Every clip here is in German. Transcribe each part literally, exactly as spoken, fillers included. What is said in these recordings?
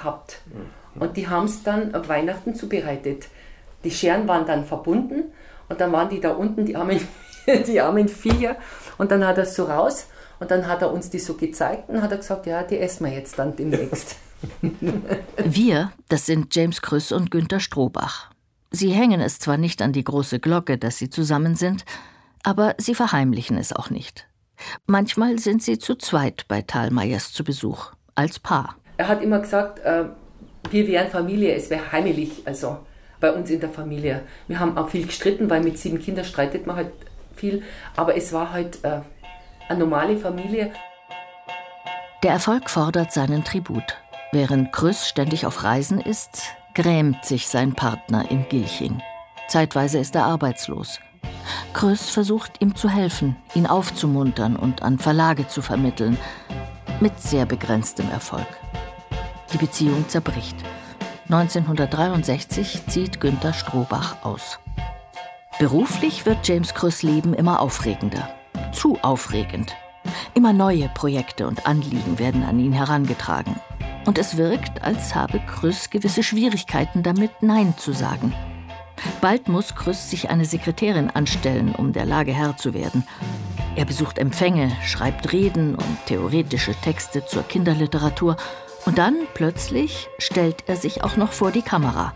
gehabt. Und die haben es dann auf Weihnachten zubereitet. Die Scheren waren dann verbunden und dann waren die da unten, die armen, die armen Viecher. Und dann hat er es so raus und dann hat er uns die so gezeigt und hat er gesagt, ja, die essen wir jetzt dann demnächst. Wir, das sind James Krüss und Günter Strohbach. Sie hängen es zwar nicht an die große Glocke, dass sie zusammen sind, aber sie verheimlichen es auch nicht. Manchmal sind sie zu zweit bei Thalmayers zu Besuch, als Paar. Er hat immer gesagt, äh, wir wären Familie, es wäre heimelig, also bei uns in der Familie. Wir haben auch viel gestritten, weil mit sieben Kindern streitet man halt viel, aber es war halt äh, eine normale Familie. Der Erfolg fordert seinen Tribut. Während Krüss ständig auf Reisen ist, grämt sich sein Partner in Gilching. Zeitweise ist er arbeitslos. Krüss versucht, ihm zu helfen, ihn aufzumuntern und an Verlage zu vermitteln. Mit sehr begrenztem Erfolg. Die Beziehung zerbricht. neunzehnhundertdreiundsechzig zieht Günter Strohbach aus. Beruflich wird James Krüss' Leben immer aufregender. Zu aufregend. Immer neue Projekte und Anliegen werden an ihn herangetragen. Und es wirkt, als habe Krüss gewisse Schwierigkeiten damit, Nein zu sagen. Bald muss Krüss sich eine Sekretärin anstellen, um der Lage Herr zu werden. Er besucht Empfänge, schreibt Reden und theoretische Texte zur Kinderliteratur. Und dann, plötzlich, stellt er sich auch noch vor die Kamera.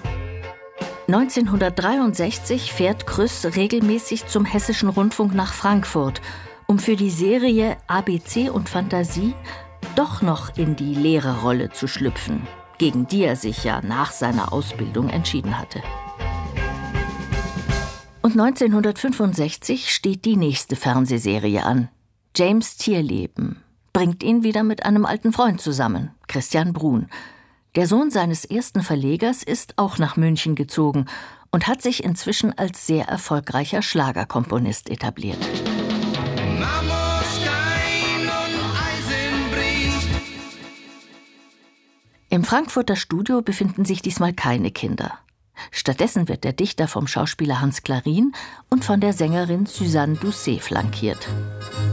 neunzehnhundertdreiundsechzig fährt Krüss regelmäßig zum Hessischen Rundfunk nach Frankfurt, um für die Serie A B C und Fantasie doch noch in die Lehrerrolle zu schlüpfen, gegen die er sich ja nach seiner Ausbildung entschieden hatte. Und neunzehnhundertfünfundsechzig steht die nächste Fernsehserie an. James' Tierleben bringt ihn wieder mit einem alten Freund zusammen, Christian Bruhn. Der Sohn seines ersten Verlegers ist auch nach München gezogen und hat sich inzwischen als sehr erfolgreicher Schlagerkomponist etabliert. Im Frankfurter Studio befinden sich diesmal keine Kinder. Stattdessen wird der Dichter vom Schauspieler Hans Clarin und von der Sängerin Suzanne Doucet flankiert.